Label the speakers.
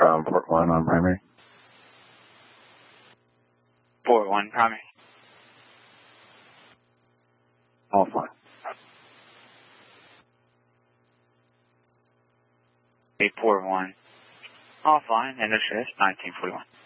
Speaker 1: from Port 1 on primary.
Speaker 2: Port 1 primary.
Speaker 1: All fine.
Speaker 2: Port 1. All fine. End of shift, 1941.